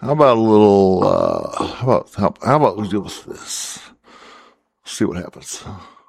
How about a little, how about we do with this? See what happens.